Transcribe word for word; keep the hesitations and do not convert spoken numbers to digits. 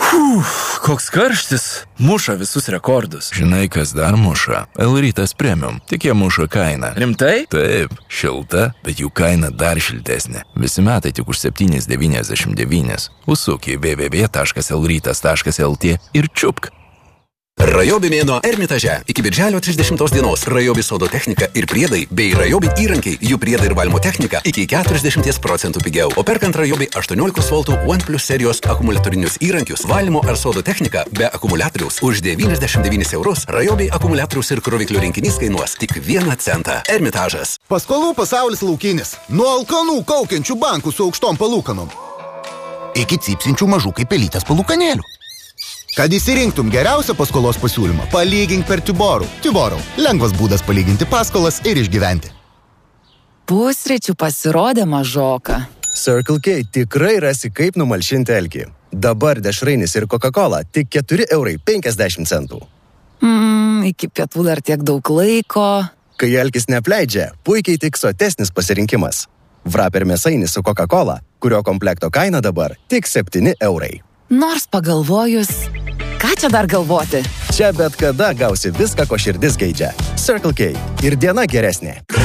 Uf, koks karštis. Muša visus rekordus. Žinai, kas dar muša? L-Rytas Premium. Tik jie muša kainą. Rimtai? Taip, šilta, bet jų kaina dar šiltesnė. Visi metai tik už septyni devyniasdešimt devyni. Užsuk į w w w taškas l rytas taškas l t ir čiupk. Rajobi mėnuo Ermitaže. Iki birželio trisdešimtos dienos Rajobi sodo technika ir priedai bei Rajobi įrankiai, jų priedai ir valymo technika iki keturiasdešimt procentų pigiau. O perkant Rajobi aštuoniolikos voltų OnePlus serijos akumuliatorinius įrankius, valymo ar sodo techniką be akumuliatoriaus už devyniasdešimt devynis eurus, Rajobi akumuliatorius ir kroviklio rinkinys kainuos tik vieną centą. Ermitažas. Paskolų pasaulis laukinis. Nuo alkanų kaukiančių bankų su aukštom palūkanom iki cypsinčių mažų kaip pelytės palūkanėlių. Kad įsirinktum geriausią paskolos pasiūlymą, palygink per Tiborų. Tiborų. Lengvas būdas palyginti paskolas ir išgyventi. Pusryčių pasirodė mažoka. Circle K tikrai rasi, kaip numalšinti alkį. Dabar dešrainis ir Coca-Cola tik keturi eurai penkiasdešimt centų. Mm, iki pietų dar tiek daug laiko. Kai alkis neapleidžia, puikiai tik sotesnis pasirinkimas. Wrapper mėsainis su Coca-Cola, kurio komplekto kaina dabar tik septyni eurai. Nors pagalvojus, ką čia dar galvoti? Čia bet kada gausi viską, ko širdis geidžia. Circle K. Ir diena geresnė.